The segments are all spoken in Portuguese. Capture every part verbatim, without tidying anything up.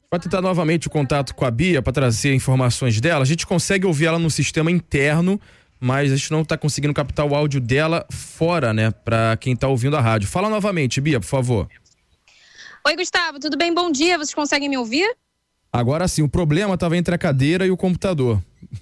Para tentar novamente o contato com a Bia, para trazer informações dela, a gente consegue ouvir ela no sistema interno, mas a gente não está conseguindo captar o áudio dela fora, né? Para quem está ouvindo a rádio. Fala novamente, Bia, por favor. Oi, Gustavo, tudo bem? Bom dia, vocês conseguem me ouvir? Agora sim, o problema estava entre a cadeira e o computador.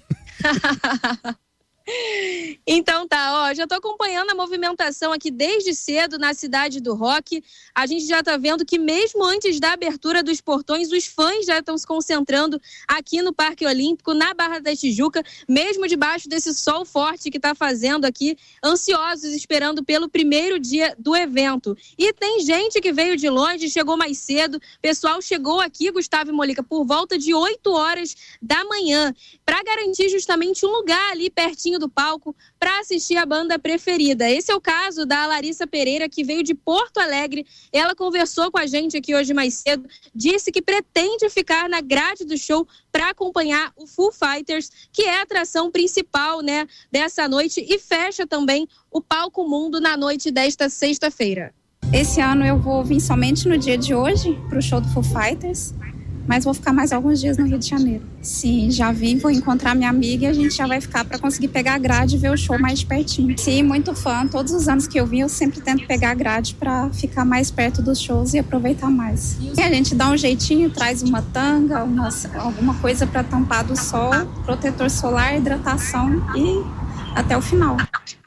Então tá, ó, já tô acompanhando a movimentação aqui desde cedo na Cidade do Rock. A gente já tá vendo que mesmo antes da abertura dos portões, os fãs já estão se concentrando aqui no Parque Olímpico, na Barra da Tijuca, mesmo debaixo desse sol forte que tá fazendo aqui, ansiosos, esperando pelo primeiro dia do evento. E tem gente que veio de longe, chegou mais cedo, pessoal chegou aqui, Gustavo e Molica, por volta de oito horas da manhã, para garantir justamente um lugar ali pertinho do palco para assistir a banda preferida. Esse é o caso da Larissa Pereira, que veio de Porto Alegre. Ela conversou com a gente aqui hoje mais cedo, disse que pretende ficar na grade do show para acompanhar o Foo Fighters, que é a atração principal, né, dessa noite, e fecha também o Palco Mundo na noite desta sexta-feira. Esse ano eu vou vir somente no dia de hoje para o show do Foo Fighters, mas vou ficar mais alguns dias no Rio de Janeiro. Sim, já vim, vou encontrar minha amiga e a gente já vai ficar para conseguir pegar a grade e ver o show mais de pertinho. Sim, muito fã. Todos os anos que eu vim, eu sempre tento pegar a grade para ficar mais perto dos shows e aproveitar mais. E a gente dá um jeitinho, traz uma tanga, uma, alguma coisa para tampar do sol, protetor solar, hidratação e até o final.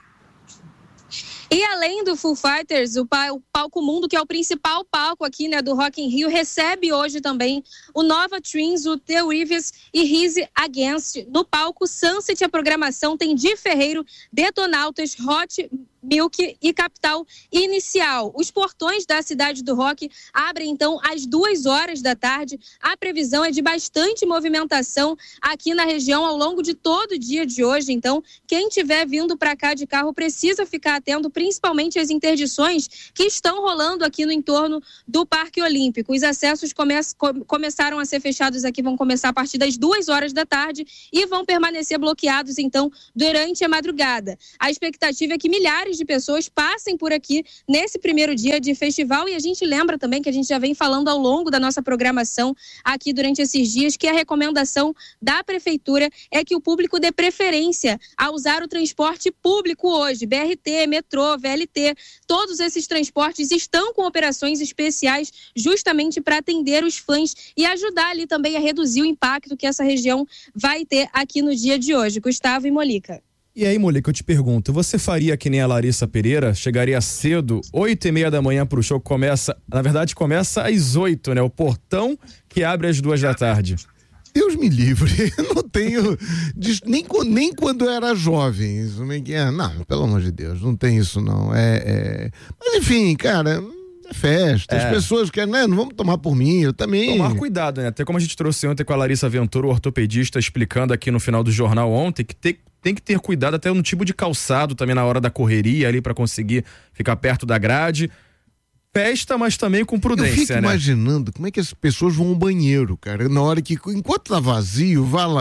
E além do Foo Fighters, o, pa- o Palco Mundo, que é o principal palco aqui, né, do Rock in Rio, recebe hoje também o Nova Twins, o The Weavers e Rise Against. No palco Sunset, a programação tem Di Ferreiro, Detonautas, Hot Milk e Capital Inicial. Os portões da Cidade do Rock abrem, então, às duas horas da tarde. A previsão é de bastante movimentação aqui na região ao longo de todo o dia de hoje. Então, quem estiver vindo para cá de carro precisa ficar atento, principalmente às interdições que estão rolando aqui no entorno do Parque Olímpico. Os acessos come- começaram a ser fechados aqui, vão começar a partir das duas horas da tarde e vão permanecer bloqueados, então, durante a madrugada. A expectativa é que milhares de pessoas passem por aqui nesse primeiro dia de festival, e a gente lembra também que a gente já vem falando ao longo da nossa programação aqui durante esses dias que a recomendação da Prefeitura é que o público dê preferência a usar o transporte público hoje. B R T, metrô, V L T, todos esses transportes estão com operações especiais justamente para atender os fãs e ajudar ali também a reduzir o impacto que essa região vai ter aqui no dia de hoje. Gustavo e Molica. E aí, Molica, eu te pergunto, você faria que nem a Larissa Pereira? Chegaria cedo, oito e meia da manhã pro show que começa, na verdade começa às oito, né? O portão que abre às duas da tarde. Deus me livre, eu não tenho, nem, nem quando eu era jovem, isso, não, pelo amor de Deus, não tem isso não, é, é... mas enfim, cara... É festa, é. As pessoas querem, né? Não vamos tomar por mim, eu também. Tomar cuidado, né? Até como a gente trouxe ontem com a Larissa Ventura, o ortopedista, explicando aqui no final do jornal ontem, que tem, tem que ter cuidado até no tipo de calçado também na hora da correria ali pra conseguir ficar perto da grade. Festa, mas também com prudência, né? Eu fico né? imaginando como é que as pessoas vão ao banheiro, cara, na hora que, enquanto tá vazio, vá lá.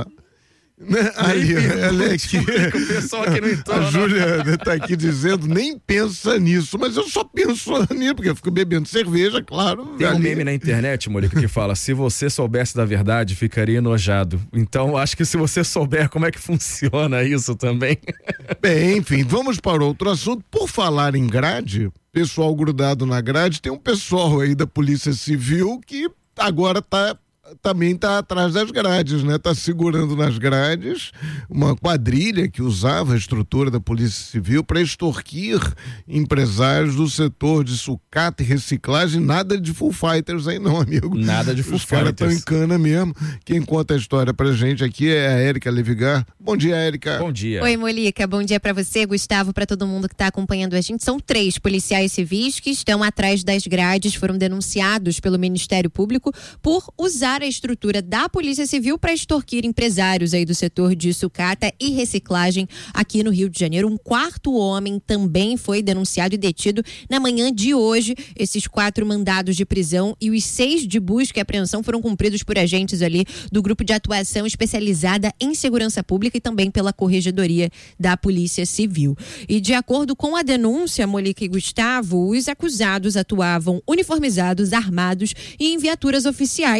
Né? Aí, ela aqui, o pessoal aqui no entorno. A Júlia tá aqui dizendo, nem pensa nisso, mas eu só penso nisso, porque eu fico bebendo cerveja, claro. Tem ali. um meme na internet, Molica, que fala, se você soubesse da verdade, ficaria enojado. Então, acho que se você souber como é que funciona isso também. Bem, enfim, vamos para outro assunto. Por falar em grade, pessoal grudado na grade, tem um pessoal aí da Polícia Civil que agora tá também está atrás das grades, né? Está segurando nas grades uma quadrilha que usava a estrutura da Polícia Civil para extorquir empresários do setor de sucata e reciclagem. Nada de Foo Fighters aí não, amigo. Nada de Foo Os caras Fighters. estão em cana mesmo. Quem conta a história pra gente aqui é a Érica Levigar. Bom dia, Érica. Bom dia. Oi, Molica. Bom dia para você, Gustavo, para todo mundo que está acompanhando a gente. São três policiais civis que estão atrás das grades, foram denunciados pelo Ministério Público por usar a estrutura da Polícia Civil para extorquir empresários aí do setor de sucata e reciclagem aqui no Rio de Janeiro. Um quarto homem também foi denunciado e detido na manhã de hoje. Esses quatro mandados de prisão e os seis de busca e apreensão foram cumpridos por agentes ali do Grupo de Atuação Especializada em Segurança Pública e também pela Corregedoria da Polícia Civil. E de acordo com a denúncia, Molica e Gustavo, os acusados atuavam uniformizados, armados e em viaturas oficiais sob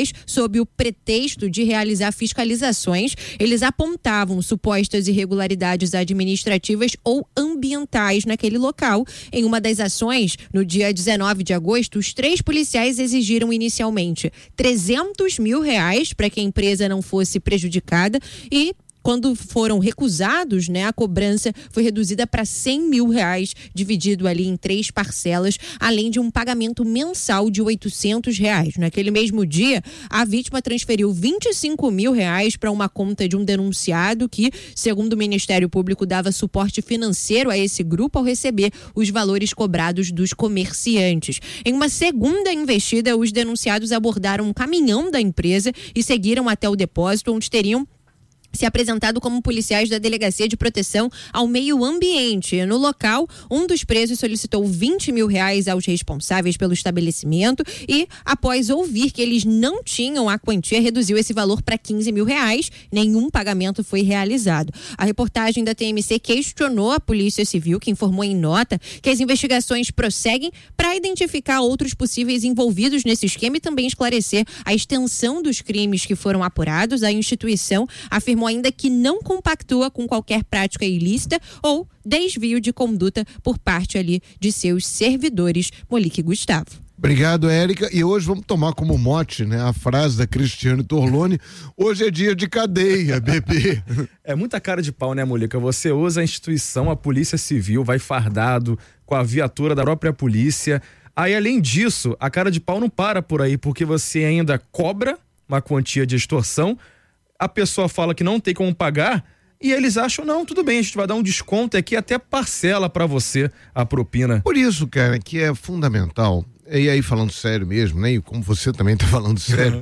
sob o pretexto de realizar fiscalizações, eles apontavam supostas irregularidades administrativas ou ambientais naquele local. Em uma das ações, no dia dezenove de agosto, os três policiais exigiram inicialmente trezentos mil reais para que a empresa não fosse prejudicada e quando foram recusados, né, a cobrança foi reduzida para cem mil reais, dividido ali em três parcelas, além de um pagamento mensal de oitocentos reais. Naquele mesmo dia, a vítima transferiu vinte e cinco mil reais para uma conta de um denunciado que, segundo o Ministério Público, dava suporte financeiro a esse grupo ao receber os valores cobrados dos comerciantes. Em uma segunda investida, os denunciados abordaram um caminhão da empresa e seguiram até o depósito, onde teriam se apresentado como policiais da Delegacia de Proteção ao Meio Ambiente. No local, um dos presos solicitou vinte mil reais aos responsáveis pelo estabelecimento e, após ouvir que eles não tinham a quantia, reduziu esse valor para quinze mil reais. Nenhum pagamento foi realizado. A reportagem da T M C questionou a Polícia Civil, que informou em nota que as investigações prosseguem para identificar outros possíveis envolvidos nesse esquema e também esclarecer a extensão dos crimes que foram apurados. A instituição afirmou ainda que não compactua com qualquer prática ilícita ou desvio de conduta por parte ali de seus servidores. Molique Gustavo. Obrigado, Érica. E hoje vamos tomar como mote, né, a frase da Cristiane Torlone: hoje é dia de cadeia, bebê. É muita cara de pau, né, Molica? Você usa a instituição, a Polícia Civil, vai fardado com a viatura da própria polícia. Aí, além disso, a cara de pau não para por aí, porque você ainda cobra uma quantia de extorsão, a pessoa fala que não tem como pagar e eles acham, não, tudo bem, a gente vai dar um desconto aqui, até parcela pra você a propina. Por isso, cara, que é fundamental, e aí falando sério mesmo, né, e como você também tá falando sério,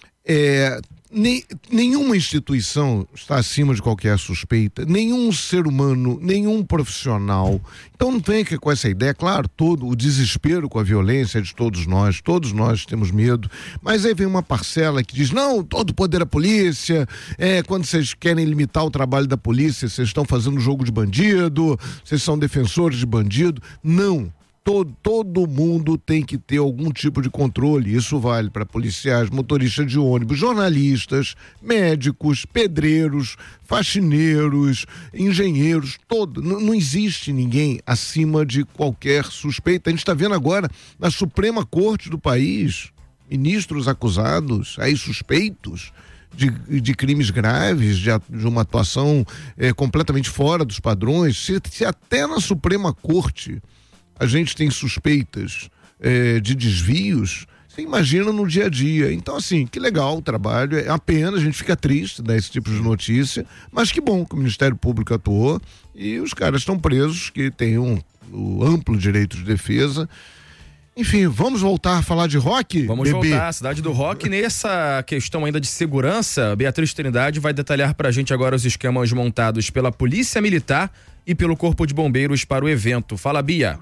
é, nem, nenhuma instituição está acima de qualquer suspeita, nenhum ser humano, nenhum profissional. Então não vem que com essa ideia, claro, todo o desespero com a violência é de todos nós, todos nós temos medo, mas aí vem uma parcela que diz, não, todo poder à polícia, é, quando vocês querem limitar o trabalho da polícia, vocês estão fazendo jogo de bandido, vocês são defensores de bandido. Não. Todo, todo mundo tem que ter algum tipo de controle. Isso vale para policiais, motoristas de ônibus, jornalistas, médicos, pedreiros, faxineiros, engenheiros, todo. N- não existe ninguém acima de qualquer suspeita. A gente está vendo agora na Suprema Corte do país, ministros acusados, aí suspeitos de, de crimes graves, de, de uma atuação é, completamente fora dos padrões. Se, se até na Suprema Corte a gente tem suspeitas é, de desvios, você imagina no dia a dia. Então, assim, que legal o trabalho, é apenas, a gente fica triste desse tipo de notícia, mas que bom que o Ministério Público atuou e os caras estão presos, que têm um, um amplo direito de defesa. Enfim, vamos voltar a falar de rock? Vamos bebê? voltar à cidade do rock. Nessa questão ainda de segurança, Beatriz Trindade vai detalhar pra gente agora os esquemas montados pela Polícia Militar e pelo Corpo de Bombeiros para o evento. Fala, Bia.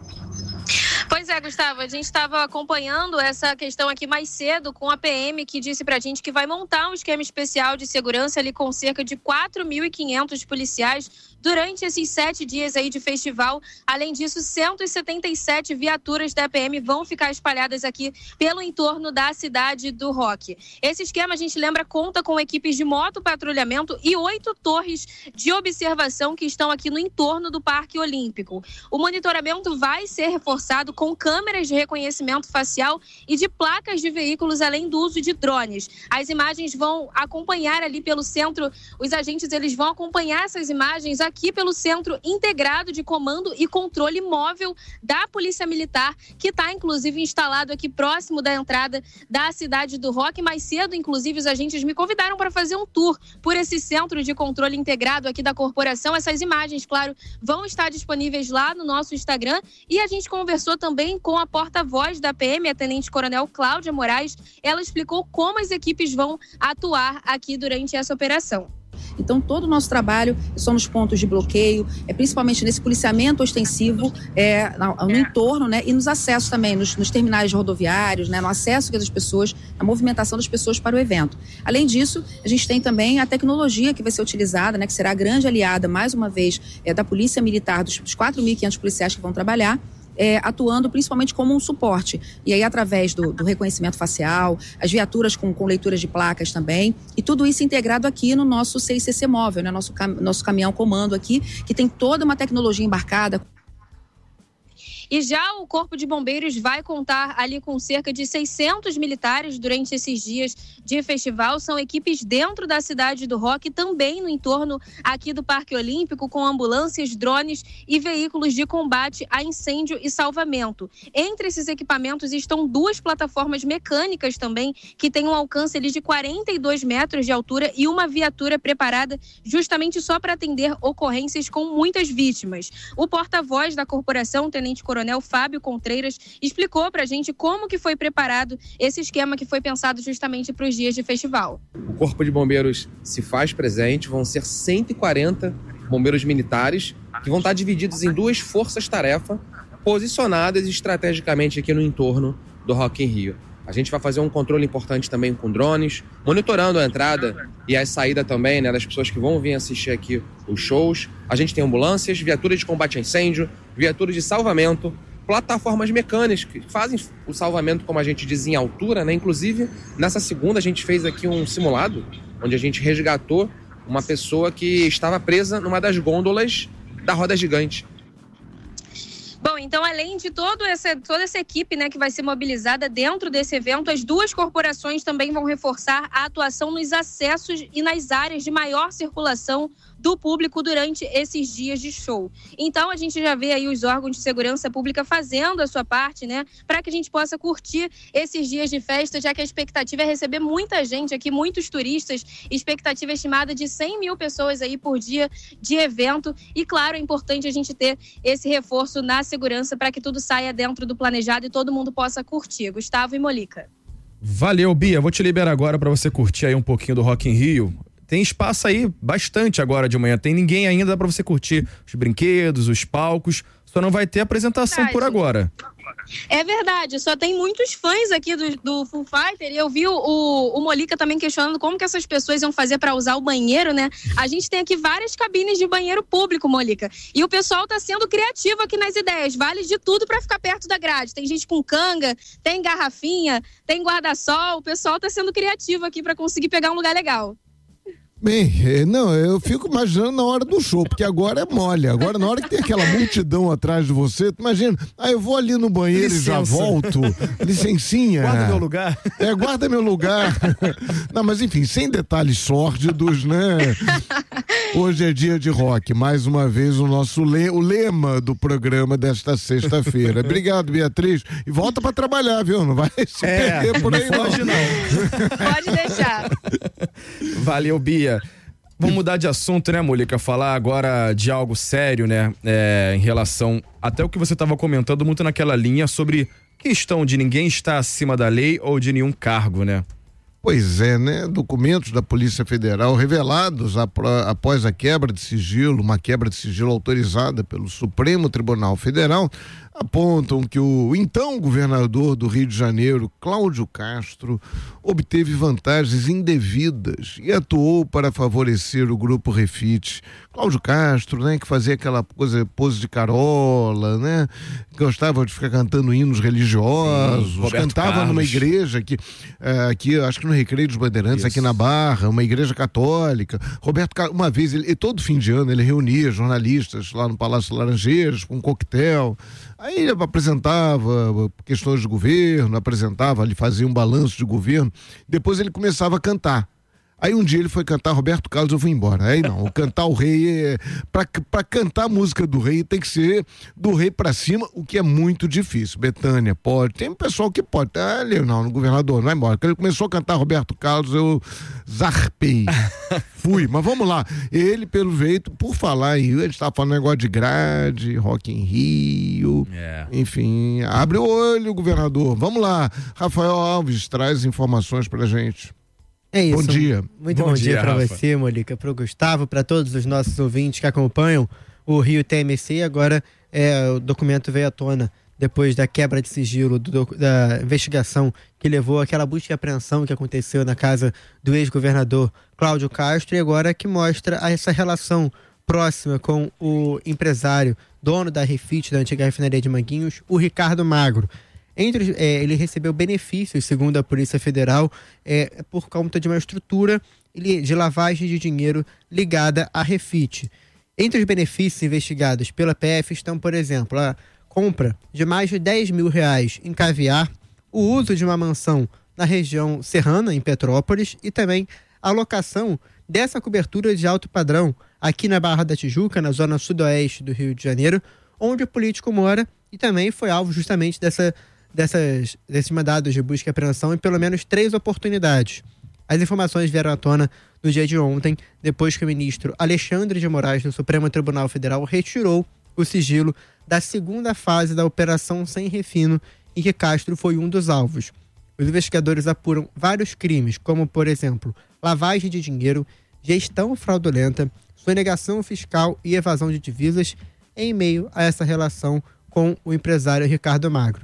Pois é, Gustavo, a gente estava acompanhando essa questão aqui mais cedo com a P M, que disse pra gente que vai montar um esquema especial de segurança ali com cerca de quatro mil e quinhentos policiais durante esses sete dias aí de festival. Além disso, cento e setenta e sete viaturas da P M vão ficar espalhadas aqui pelo entorno da cidade do rock. Esse esquema, a gente lembra, conta com equipes de motopatrulhamento e oito torres de observação que estão aqui no entorno do Parque Olímpico. O monitoramento vai ser reforçado com câmeras de reconhecimento facial e de placas de veículos, além do uso de drones. As imagens vão acompanhar ali pelo centro, os agentes eles vão acompanhar essas imagens aqui pelo Centro Integrado de Comando e Controle Móvel da Polícia Militar, que está inclusive instalado aqui próximo da entrada da cidade do rock. Mais cedo, inclusive, os agentes me convidaram para fazer um tour por esse Centro de Controle Integrado aqui da corporação. Essas imagens, claro, vão estar disponíveis lá no nosso Instagram, e a gente conversou também com a porta-voz da P M, a Tenente Coronel Cláudia Moraes. Ela explicou como as equipes vão atuar aqui durante essa operação. Então, todo o nosso trabalho são nos pontos de bloqueio, é, principalmente nesse policiamento ostensivo é, no, no entorno, né, e nos acessos também, nos, nos terminais rodoviários, né, no acesso das pessoas, na movimentação das pessoas para o evento. Além disso, a gente tem também a tecnologia que vai ser utilizada, né, que será a grande aliada, mais uma vez, é, da Polícia Militar, dos, dos quatro mil e quinhentos policiais que vão trabalhar, é, atuando principalmente como um suporte. E aí, através do, do reconhecimento facial, as viaturas com, com leituras de placas também, e tudo isso integrado aqui no nosso C I C C móvel, né? Nosso, cam- nosso caminhão comando aqui, que tem toda uma tecnologia embarcada. E já o Corpo de Bombeiros vai contar ali com cerca de seiscentos militares durante esses dias de festival. São equipes dentro da cidade do Rock e também no entorno aqui do Parque Olímpico, com ambulâncias, drones e veículos de combate a incêndio e salvamento. Entre esses equipamentos estão duas plataformas mecânicas também, que têm um alcance ali de quarenta e dois metros de altura e uma viatura preparada justamente só para atender ocorrências com muitas vítimas. O porta-voz da corporação, Tenente Coronel Fábio Contreiras, explicou pra gente como que foi preparado esse esquema que foi pensado justamente para os dias de festival. O Corpo de Bombeiros se faz presente, vão ser cento e quarenta bombeiros militares que vão estar divididos em duas forças-tarefa posicionadas estrategicamente aqui no entorno do Rock in Rio. A gente vai fazer um controle importante também com drones, monitorando a entrada e a saída também, né, das pessoas que vão vir assistir aqui os shows. A gente tem ambulâncias, viaturas de combate a incêndio, viaturas de salvamento, plataformas mecânicas que fazem o salvamento, como a gente diz, em altura, né? Inclusive, nessa segunda a gente fez aqui um simulado, onde a gente resgatou uma pessoa que estava presa numa das gôndolas da roda gigante. Bom, então, além de todo essa, toda essa equipe, né, que vai ser mobilizada dentro desse evento, as duas corporações também vão reforçar a atuação nos acessos e nas áreas de maior circulação do público durante esses dias de show. Então, a gente já vê aí os órgãos de segurança pública fazendo a sua parte, né, para que a gente possa curtir esses dias de festa, já que a expectativa é receber muita gente aqui, muitos turistas, expectativa estimada de cem mil pessoas aí por dia de evento. E, claro, é importante a gente ter esse reforço na segurança para que tudo saia dentro do planejado e todo mundo possa curtir. Gustavo e Molica. Valeu, Bia. Vou te liberar agora para você curtir aí um pouquinho do Rock in Rio. Tem espaço aí bastante agora de manhã. Tem ninguém ainda, dá pra você curtir os brinquedos, os palcos. Só não vai ter apresentação verdade. por agora. É verdade, só tem muitos fãs aqui do, do Foo Fighter. E eu vi o, o Molica também questionando como que essas pessoas iam fazer pra usar o banheiro, né? A gente tem aqui várias cabines de banheiro público, Molica. E o pessoal tá sendo criativo aqui nas ideias. Vale de tudo pra ficar perto da grade. Tem gente com canga, tem garrafinha, tem guarda-sol. O pessoal tá sendo criativo aqui pra conseguir pegar um lugar legal. Bem, não, eu fico imaginando na hora do show, porque agora é mole. Agora, na hora que tem aquela multidão atrás de você, tu imagina, ah, eu vou ali no banheiro Licença. e já volto. Licencinha. Guarda meu lugar. É, guarda meu lugar. Não, mas enfim, sem detalhes sórdidos, né? Hoje é dia de rock. Mais uma vez, o nosso le- o lema do programa desta sexta-feira. Obrigado, Beatriz. E volta pra trabalhar, viu? Não vai se é, perder por aí, não. Pode não. Pode deixar. Valeu, Bia. Vamos mudar de assunto, né, Molica? Falar agora de algo sério, né? É, em relação até o que você estava comentando, muito naquela linha sobre questão de ninguém estar acima da lei ou de nenhum cargo, né? Pois é, né? Documentos da Polícia Federal revelados após a quebra de sigilo, uma quebra de sigilo autorizada pelo Supremo Tribunal Federal, apontam que o então governador do Rio de Janeiro, Cláudio Castro, obteve vantagens indevidas e atuou para favorecer o grupo Refit. Cláudio Castro, né, que fazia aquela coisa, pose de carola, né, gostava de ficar cantando hinos religiosos, Sim, cantava Carlos. numa igreja aqui, aqui, acho que no Recreio dos Bandeirantes, Isso. aqui na Barra, uma igreja católica. Roberto Carlos, uma vez, ele, todo fim de ano, ele reunia jornalistas lá no Palácio Laranjeiras com um coquetel. Aí ele apresentava questões de governo, apresentava, ele fazia um balanço de governo, depois ele começava a cantar. Aí um dia ele foi cantar Roberto Carlos, eu fui embora. Aí não, cantar o rei, é, pra, pra cantar a música do rei tem que ser do rei pra cima, o que é muito difícil. Betânia pode, tem um pessoal que pode. Ah, ele, não, no governador, não vai embora. Quando ele começou a cantar Roberto Carlos, eu zarpei. Fui, mas vamos lá. Ele, pelo jeito, por falar em Rio, ele estava falando negócio de grade, Rock in Rio, yeah. enfim, abre o olho, governador. Vamos lá. Rafael Alves traz informações pra gente. É isso. Bom dia. Muito bom, bom dia, dia para você, Molica, para o Gustavo, para todos os nossos ouvintes que acompanham o Rio T M C. Agora é, o documento veio à tona depois da quebra de sigilo do, da investigação que levou àquela busca e apreensão que aconteceu na casa do ex-governador Cláudio Castro, e agora que mostra essa relação próxima com o empresário, dono da Refit, da antiga refinaria de Manguinhos, o Ricardo Magro. Entre, é, ele recebeu benefícios, segundo a Polícia Federal, é, por conta de uma estrutura de lavagem de dinheiro ligada à Refit. Entre os benefícios investigados pela P F estão, por exemplo, a compra de mais de dez mil reais em caviar, o uso de uma mansão na região serrana, em Petrópolis, e também a locação dessa cobertura de alto padrão aqui na Barra da Tijuca, na zona sudoeste do Rio de Janeiro, onde o político mora, e também foi alvo justamente dessa, dessas, desses mandados de busca e apreensão em pelo menos três oportunidades. As informações vieram à tona no dia de ontem, depois que o ministro Alexandre de Moraes, do Supremo Tribunal Federal, retirou o sigilo da segunda fase da Operação Sem Refino, em que Castro foi um dos alvos. Os investigadores apuram vários crimes, como, por exemplo, lavagem de dinheiro, gestão fraudulenta, sonegação fiscal e evasão de divisas, em meio a essa relação com o empresário Ricardo Magro.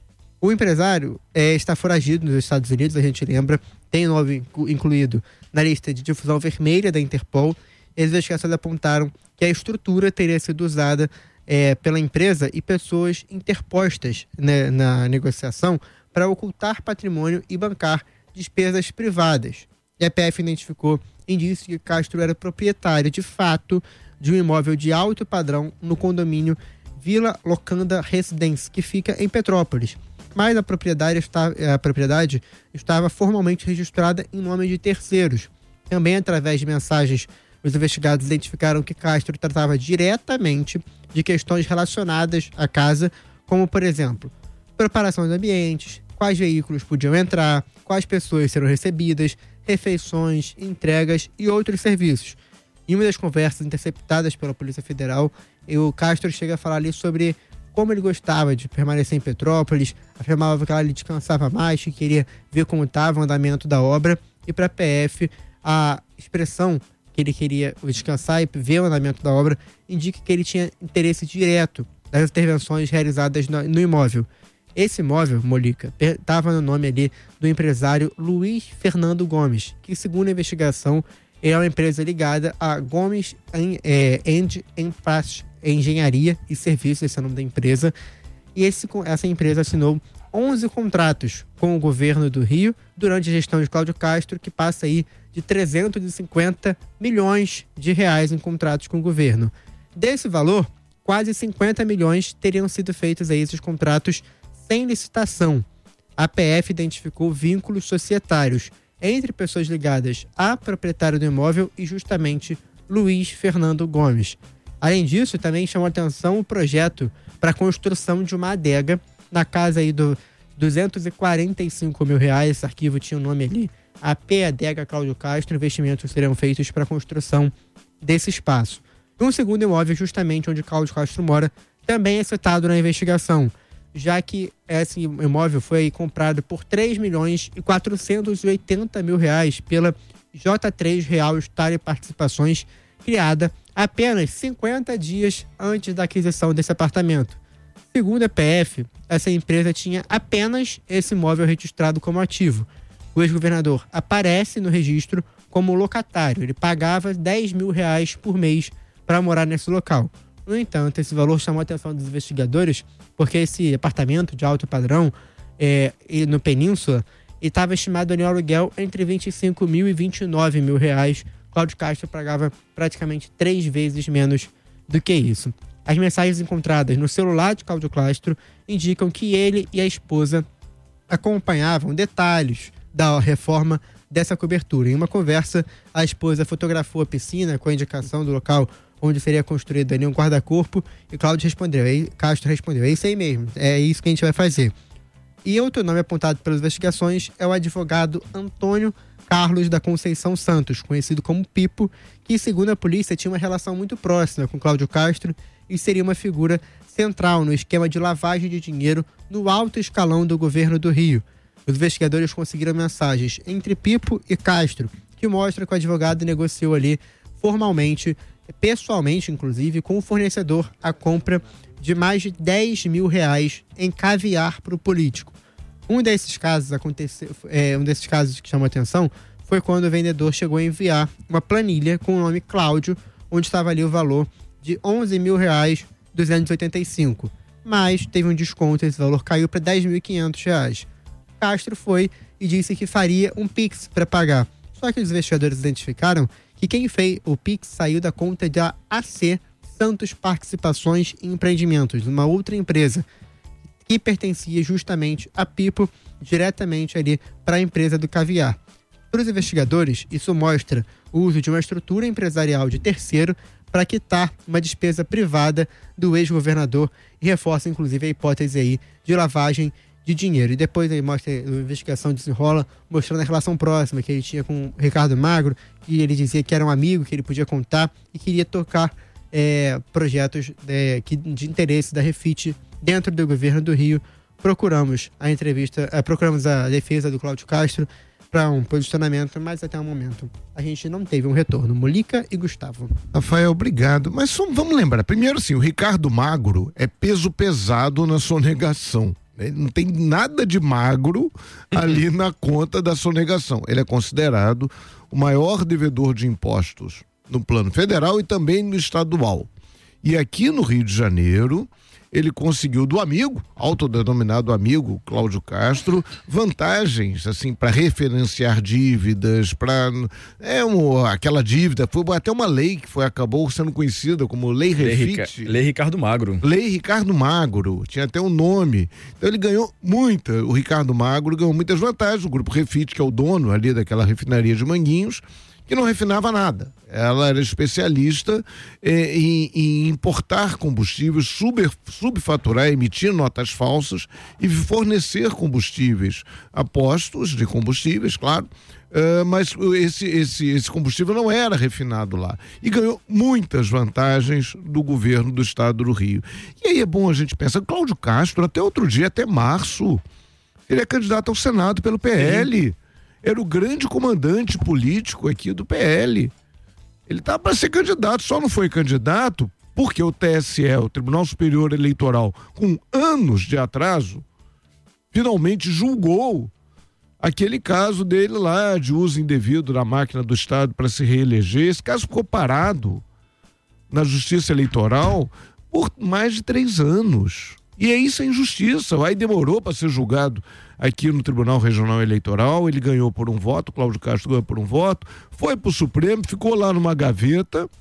O empresário é, está foragido nos Estados Unidos, a gente lembra, tem nome incluído na lista de difusão vermelha da Interpol. As investigações apontaram que a estrutura teria sido usada é, pela empresa e pessoas interpostas, né, na negociação para ocultar patrimônio e bancar despesas privadas. E a P F identificou indícios que Castro era proprietário, de fato, de um imóvel de alto padrão no condomínio Vila Locanda Residence, que fica em Petrópolis. Mas a propriedade, está, a propriedade estava formalmente registrada em nome de terceiros. Também, através de mensagens, os investigados identificaram que Castro tratava diretamente de questões relacionadas à casa, como, por exemplo, preparação de ambientes, quais veículos podiam entrar, quais pessoas serão recebidas, refeições, entregas e outros serviços. Em uma das conversas interceptadas pela Polícia Federal, o Castro chega a falar ali sobre como ele gostava de permanecer em Petrópolis, afirmava que ele descansava mais, que queria ver como estava o andamento da obra, e para a P F a expressão que ele queria descansar e ver o andamento da obra indica que ele tinha interesse direto das intervenções realizadas no, no imóvel. Esse imóvel, Molica, estava no nome ali do empresário Luiz Fernando Gomes, que, segundo a investigação, é uma empresa ligada a Gomes é, End Engenharia e Serviços, esse é o nome da empresa. E esse, essa empresa assinou onze contratos com o governo do Rio durante a gestão de Cláudio Castro, que passa aí de trezentos e cinquenta milhões de reais em contratos com o governo. Desse valor, quase cinquenta milhões teriam sido feitos a esses contratos sem licitação. A P F identificou vínculos societários entre pessoas ligadas a proprietário do imóvel e justamente Luiz Fernando Gomes. Além disso, também chamou a atenção o projeto para a construção de uma adega na casa aí do duzentos e quarenta e cinco mil reais. Esse arquivo tinha o um nome ali, a P Adega Cláudio Castro. Investimentos serão feitos para a construção desse espaço. E um segundo imóvel, justamente onde Cláudio Castro mora, também é citado na investigação, já que esse imóvel foi comprado por três milhões e quatrocentos e oitenta mil reais pela J três Real Estar e Participações, criada apenas cinquenta dias antes da aquisição desse apartamento. Segundo a P F, essa empresa tinha apenas esse imóvel registrado como ativo. O ex-governador aparece no registro como locatário. Ele pagava dez mil reais por mês para morar nesse local. No entanto, esse valor chamou a atenção dos investigadores porque esse apartamento de alto padrão é, no Península estava estimado ali no aluguel entre vinte e cinco mil e vinte e nove mil reais. Cláudio Castro pagava praticamente três vezes menos do que isso. As mensagens encontradas no celular de Cláudio Castro indicam que ele e a esposa acompanhavam detalhes da reforma dessa cobertura. Em uma conversa, a esposa fotografou a piscina com a indicação do local onde seria construído ali um guarda-corpo, e Cláudio respondeu, aí Castro respondeu, é isso aí mesmo, é isso que a gente vai fazer. E outro nome apontado pelas investigações é o advogado Antônio Carlos da Conceição Santos, conhecido como Pipo, que, segundo a polícia, tinha uma relação muito próxima com Cláudio Castro e seria uma figura central no esquema de lavagem de dinheiro no alto escalão do governo do Rio. Os investigadores conseguiram mensagens entre Pipo e Castro, que mostra que o advogado negociou ali formalmente, pessoalmente, inclusive, com o fornecedor a compra de mais de dez mil reais em caviar para o político. Um desses casos aconteceu, é, um desses casos que chamou a atenção foi quando o vendedor chegou a enviar uma planilha com o nome Cláudio, onde estava ali o valor de onze mil reais duzentos e oitenta e cinco. Mas teve um desconto, esse valor caiu para dez mil e quinhentos reais. Castro foi e disse que faria um Pix para pagar. Só que os investigadores identificaram que quem fez o Pix saiu da conta da A C Santos Participações e Empreendimentos, uma outra empresa que pertencia justamente a Pipo, diretamente ali para a empresa do caviar. Para os investigadores, isso mostra o uso de uma estrutura empresarial de terceiro para quitar uma despesa privada do ex-governador e reforça, inclusive, a hipótese aí de lavagem de dinheiro. E depois aí mostra, a investigação desenrola, mostrando a relação próxima que ele tinha com o Ricardo Magro, que ele dizia que era um amigo, que ele podia contar e queria tocar é, projetos é, que, de interesse da Refit dentro do governo do Rio. Procuramos a entrevista, é, procuramos a defesa do Cláudio Castro para um posicionamento, mas até o momento a gente não teve um retorno. Molica e Gustavo. Rafael, obrigado. Mas só, vamos lembrar, primeiro assim, o Ricardo Magro é peso pesado na sonegação. Ele não tem nada de magro ali na conta da sonegação. Ele é considerado o maior devedor de impostos no plano federal e também no estadual. E aqui no Rio de Janeiro, ele conseguiu do amigo, autodenominado amigo, Cláudio Castro, vantagens, assim, para referenciar dívidas, para é um, aquela dívida, foi até uma lei que foi, acabou sendo conhecida como Lei Refit. Lei, lei Ricardo Magro. Lei Ricardo Magro, tinha até um nome. Então ele ganhou muita, o Ricardo Magro ganhou muitas vantagens, o Grupo Refit, que é o dono ali daquela refinaria de Manguinhos, que não refinava nada. Ela era especialista eh, em, em importar combustíveis, sub, subfaturar, emitir notas falsas e fornecer combustíveis a postos de combustíveis, claro, uh, mas esse, esse, esse combustível não era refinado lá. E ganhou muitas vantagens do governo do estado do Rio. E aí é bom a gente pensar, Cláudio Castro, até outro dia, até março, ele é candidato ao Senado pelo P L. Sim. Era o grande comandante político aqui do P L. Ele estava para ser candidato, só não foi candidato porque o T S E, o Tribunal Superior Eleitoral, com anos de atraso, finalmente julgou aquele caso dele lá de uso indevido da máquina do Estado para se reeleger. Esse caso ficou parado na Justiça Eleitoral por mais de três anos. E é isso a injustiça. Aí demorou para ser julgado aqui no Tribunal Regional Eleitoral, ele ganhou por um voto, Cláudio Castro ganhou por um voto, foi pro Supremo, ficou lá numa gaveta,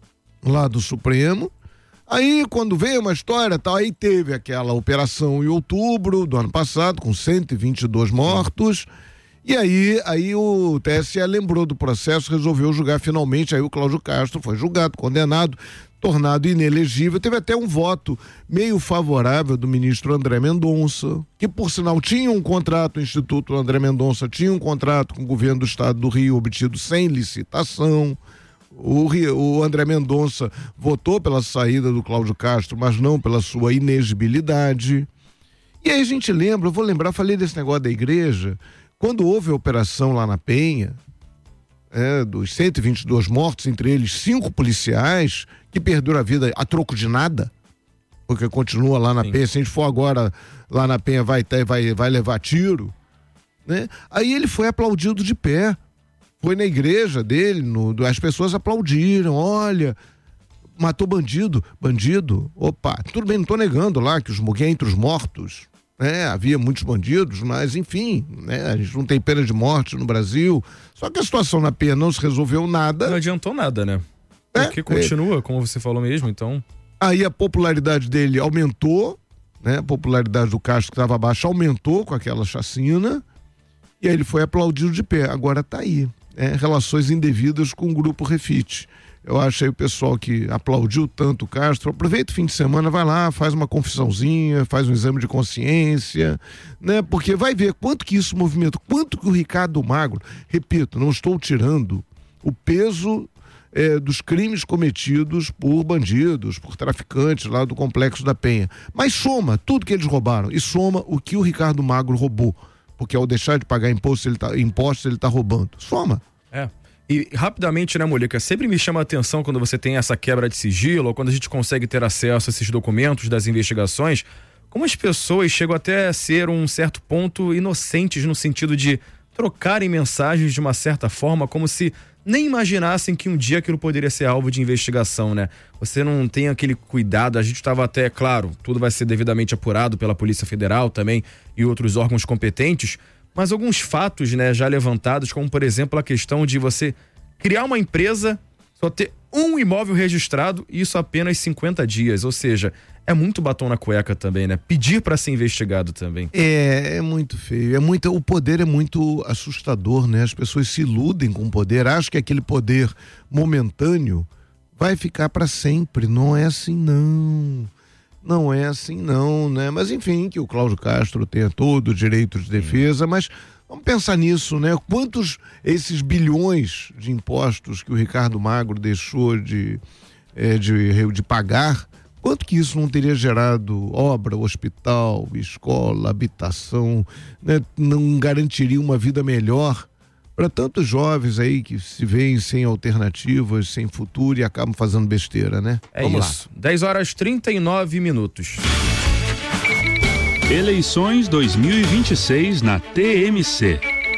lá do Supremo. Aí, quando veio uma história tal, aí teve aquela operação em outubro do ano passado, com cento e vinte e dois mortos, e aí, aí o T S E lembrou do processo, resolveu julgar finalmente, aí o Cláudio Castro foi julgado, condenado, tornado inelegível. Teve até um voto meio favorável do ministro André Mendonça, que por sinal tinha um contrato, o Instituto André Mendonça tinha um contrato com o governo do estado do Rio obtido sem licitação. O, Rio, o André Mendonça votou pela saída do Cláudio Castro, mas não pela sua inegibilidade. E aí a gente lembra, eu vou lembrar, falei desse negócio da igreja, quando houve a operação lá na Penha, É, dos cento e vinte e dois mortos, entre eles cinco policiais que perderam a vida a troco de nada, porque continua lá na Sim. Penha. Se a gente for agora lá na Penha vai, ter, vai, vai levar tiro, né? Aí ele foi aplaudido de pé, foi na igreja dele, no, as pessoas aplaudiram, olha, matou bandido, bandido, opa, tudo bem, não tô negando lá que os que entre os mortos, né? Havia muitos bandidos, mas enfim, né? A gente não tem pena de morte no Brasil. Só que a situação na Penha não se resolveu nada. Não adiantou nada, né? É, Porque continua, é. como você falou mesmo, então... Aí a popularidade dele aumentou, né? A popularidade do Castro, que estava baixa, aumentou com aquela chacina, e aí ele foi aplaudido de pé. Agora tá aí, né? Relações indevidas com o Grupo Refit. Eu acho aí o pessoal que aplaudiu tanto o Castro, aproveita o fim de semana, vai lá, faz uma confissãozinha, faz um exame de consciência, né? Porque vai ver quanto que isso movimenta, quanto que o Ricardo Magro, repito, não estou tirando o peso é, dos crimes cometidos por bandidos, por traficantes lá do Complexo da Penha, mas soma tudo que eles roubaram e soma o que o Ricardo Magro roubou, porque ao deixar de pagar imposto, ele tá, imposto, ele tá roubando. Soma. É. E rapidamente, né, Molica, sempre me chama a atenção quando você tem essa quebra de sigilo, ou quando a gente consegue ter acesso a esses documentos das investigações, como as pessoas chegam até a ser um certo ponto inocentes no sentido de trocarem mensagens de uma certa forma, como se nem imaginassem que um dia aquilo poderia ser alvo de investigação, né? Você não tem aquele cuidado, a gente estava até, claro, tudo vai ser devidamente apurado pela Polícia Federal também e outros órgãos competentes, mas alguns fatos, né, já levantados, como por exemplo a questão de você criar uma empresa, só ter um imóvel registrado e isso apenas cinquenta dias, ou seja, é muito batom na cueca também, né? Pedir para ser investigado também. É, é muito feio, é muito, o poder é muito assustador, né? As pessoas se iludem com o poder, acham que aquele poder momentâneo vai ficar para sempre, não é assim não, não é assim não, né? Mas enfim, que o Cláudio Castro tenha todo o direito de defesa, mas vamos pensar nisso, né? Quantos esses bilhões de impostos que o Ricardo Magro deixou de, é, de, de pagar, quanto que isso não teria gerado obra, hospital, escola, habitação, né? Não garantiria uma vida melhor para tantos jovens aí que se veem sem alternativas, sem futuro e acabam fazendo besteira, né? É Vamos isso. Lá. dez horas e trinta e nove minutos. Eleições dois mil e vinte e seis na T M C.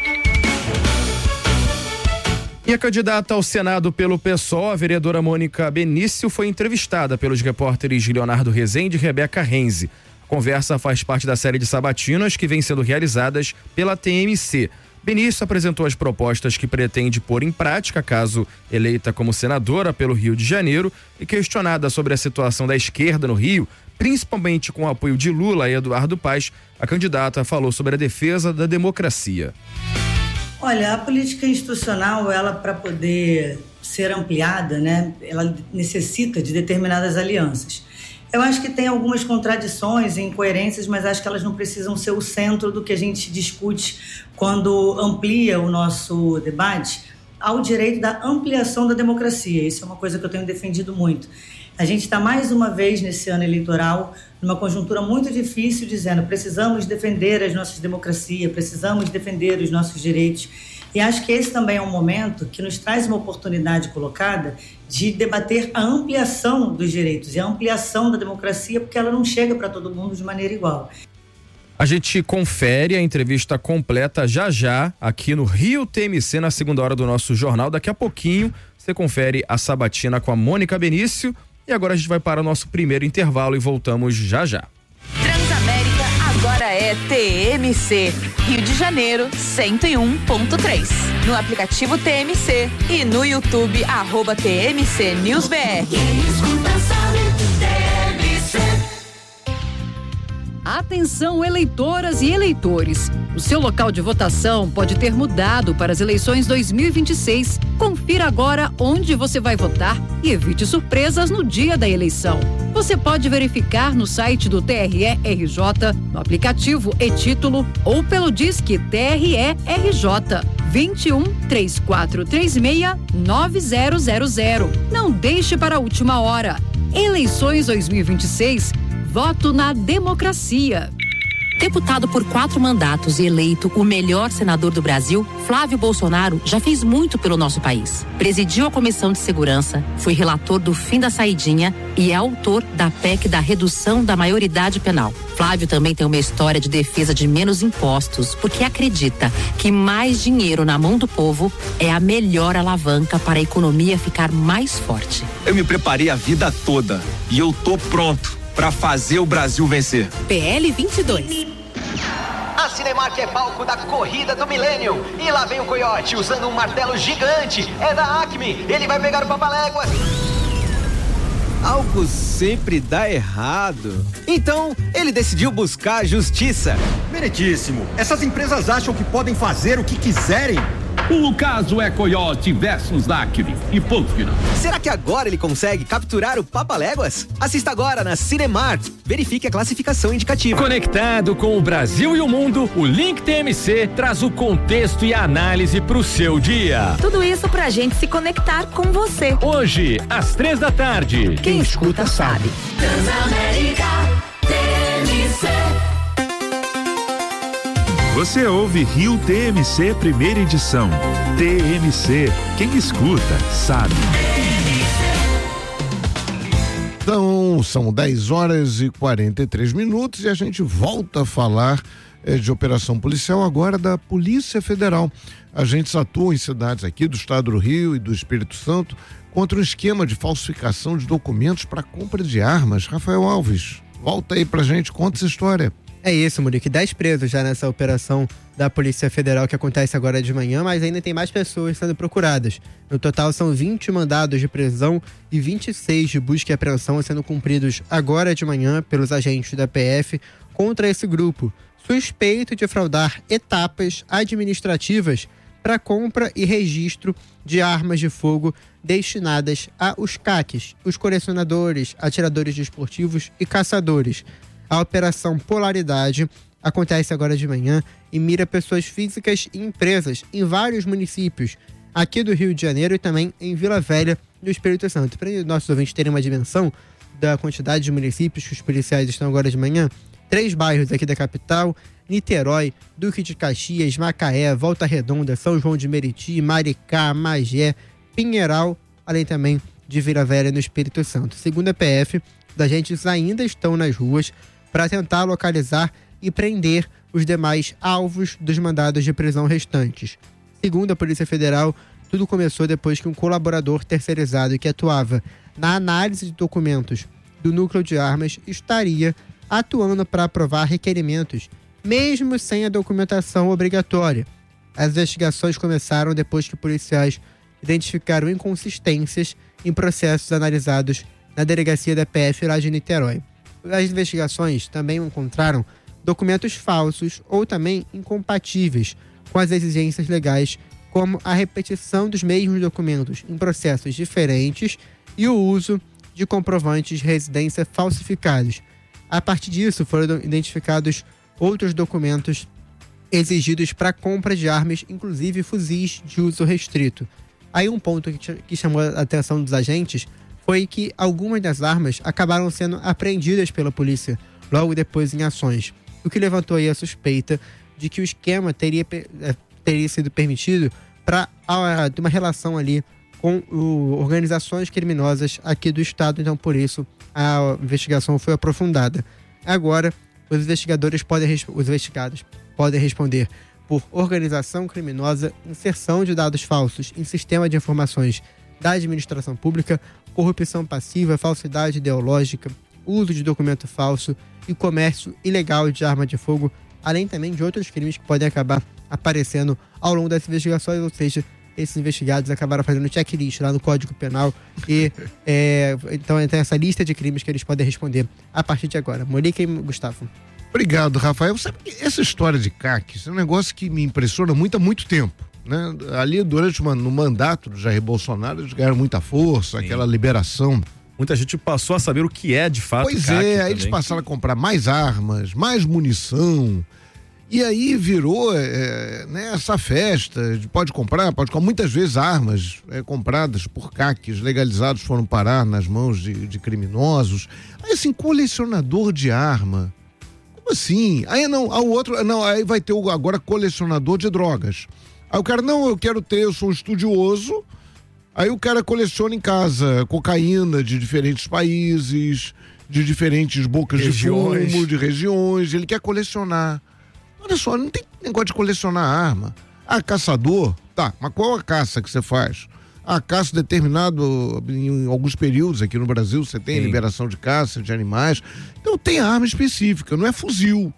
E a candidata ao Senado pelo PSOL, a vereadora Mônica Benício, foi entrevistada pelos repórteres Leonardo Rezende e Rebeca Renzi. A conversa faz parte da série de sabatinas que vem sendo realizadas pela T M C. Benício apresentou as propostas que pretende pôr em prática caso eleita como senadora pelo Rio de Janeiro e questionada sobre a situação da esquerda no Rio, principalmente com o apoio de Lula e Eduardo Paes, a candidata falou sobre a defesa da democracia. Olha, a política institucional, ela para poder ser ampliada, né, ela necessita de determinadas alianças. Eu acho que tem algumas contradições e incoerências, mas acho que elas não precisam ser o centro do que a gente discute quando amplia o nosso debate ao direito da ampliação da democracia. Isso é uma coisa que eu tenho defendido muito. A gente está mais uma vez nesse ano eleitoral numa conjuntura muito difícil, dizendo precisamos defender as nossas democracias, precisamos defender os nossos direitos. E acho que esse também é um momento que nos traz uma oportunidade colocada de debater a ampliação dos direitos e a ampliação da democracia, porque ela não chega para todo mundo de maneira igual. A gente confere a entrevista completa já já aqui no Rio T M C na segunda hora do nosso jornal. Daqui a pouquinho você confere a sabatina com a Mônica Benício. E agora a gente vai para o nosso primeiro intervalo e voltamos já já. Transamérica agora é T M C, Rio de Janeiro cento e um ponto três. No aplicativo T M C e no YouTube, arroba T M C News B R. Atenção, eleitoras e eleitores. O seu local de votação pode ter mudado para as eleições dois mil e vinte e seis. Confira agora onde você vai votar e evite surpresas no dia da eleição. Você pode verificar no site do T R E R J, no aplicativo e-Título ou pelo Disque T R E R J vinte e um, três quatro três seis, nove zero zero zero. Não deixe para a última hora. Eleições dois mil e vinte e seis. Voto na democracia. Deputado por quatro mandatos e eleito o melhor senador do Brasil, Flávio Bolsonaro já fez muito pelo nosso país. Presidiu a Comissão de Segurança, foi relator do fim da saidinha e é autor da P E C da redução da maioridade penal. Flávio também tem uma história de defesa de menos impostos, porque acredita que mais dinheiro na mão do povo é a melhor alavanca para a economia ficar mais forte. Eu me preparei a vida toda e eu tô pronto para fazer o Brasil vencer. P L vinte e dois. A Cinemark é palco da corrida do milênio. E lá vem o Coyote usando um martelo gigante. É da Acme. Ele vai pegar o Papaléguas. Algo sempre dá errado. Então, ele decidiu buscar a justiça. Meritíssimo. Essas empresas acham que podem fazer o que quiserem. O caso é Coyote versus Acme e ponto final. Será que agora ele consegue capturar o Papaléguas? Assista agora na Cinemark. Verifique a classificação indicativa. Conectado com o Brasil e o mundo, o Link T M C traz o contexto e a análise para o seu dia. Tudo isso pra gente se conectar com você. Hoje, às três da tarde. Quem escuta sabe. Transamérica T M C. Você ouve Rio T M C primeira edição. T M C, quem escuta sabe. Então, são dez horas e quarenta e três minutos e a gente volta a falar é, de operação policial, agora da Polícia Federal. Agentes atuam em cidades aqui do estado do Rio e do Espírito Santo contra um esquema de falsificação de documentos para compra de armas. Rafael Alves, volta aí pra gente, conta essa história. É isso, Murique. dez presos já nessa operação da Polícia Federal que acontece agora de manhã, mas ainda tem mais pessoas sendo procuradas. No total, são vinte mandados de prisão e vinte e seis de busca e apreensão sendo cumpridos agora de manhã pelos agentes da P F contra esse grupo, suspeito de fraudar etapas administrativas para compra e registro de armas de fogo destinadas aos C A Cs, os colecionadores, atiradores desportivos e caçadores. A Operação Polaridade acontece agora de manhã e mira pessoas físicas e empresas em vários municípios aqui do Rio de Janeiro e também em Vila Velha, no Espírito Santo. Para os nossos ouvintes terem uma dimensão da quantidade de municípios que os policiais estão agora de manhã, três bairros aqui da capital: Niterói, Duque de Caxias, Macaé, Volta Redonda, São João de Meriti, Maricá, Magé, Pinheiral, além também de Vila Velha, no Espírito Santo. Segundo a P F, os agentes ainda estão nas ruas para tentar localizar e prender os demais alvos dos mandados de prisão restantes. Segundo a Polícia Federal, tudo começou depois que um colaborador terceirizado que atuava na análise de documentos do núcleo de armas estaria atuando para aprovar requerimentos, mesmo sem a documentação obrigatória. As investigações começaram depois que policiais identificaram inconsistências em processos analisados na delegacia da P F lá de Niterói. As investigações também encontraram documentos falsos ou também incompatíveis com as exigências legais, como a repetição dos mesmos documentos em processos diferentes e o uso de comprovantes de residência falsificados. A partir disso, foram identificados outros documentos exigidos para compra de armas, inclusive fuzis de uso restrito. Aí um ponto que, que chamou a atenção dos agentes foi que algumas das armas acabaram sendo apreendidas pela polícia logo depois em ações, o que levantou aí a suspeita de que o esquema teria, teria sido permitido para ter uma relação ali com o, organizações criminosas aqui do estado. Então, por isso, a investigação foi aprofundada. Agora, os investigadores podem, os investigados podem responder por organização criminosa, inserção de dados falsos em sistema de informações da administração pública, corrupção passiva, falsidade ideológica, uso de documento falso e comércio ilegal de arma de fogo, além também de outros crimes que podem acabar aparecendo ao longo das investigações, ou seja, esses investigados acabaram fazendo checklist lá no Código Penal e é, então tem essa lista de crimes que eles podem responder a partir de agora. Monique e Gustavo. Obrigado, Rafael. Sabe que essa história de C A Cs é um negócio que me impressiona muito há muito tempo, né? Ali durante uma, no mandato do Jair Bolsonaro eles ganharam muita força, Sim. aquela liberação. Muita gente passou a saber o que é de fato Pois C A C é, aí também. eles passaram a comprar mais armas, mais munição. E aí virou é, né, essa festa de pode comprar, pode comprar. Muitas vezes armas é, compradas por C A Cs legalizados foram parar nas mãos de, de criminosos. Aí assim, colecionador de arma. Como assim? Aí não, ao outro, não, aí vai ter o, agora colecionador de drogas. Aí o cara, não, eu quero ter, eu sou um estudioso. Aí o cara coleciona em casa cocaína de diferentes países, de diferentes bocas regiões. de fumo, de regiões. Ele quer colecionar. Olha só, não tem negócio de colecionar arma. Ah, caçador? Tá, mas qual a caça que você faz? Ah, caça determinado em alguns períodos aqui no Brasil, você tem Sim. liberação de caça de animais. Então tem arma específica, não é fuzil,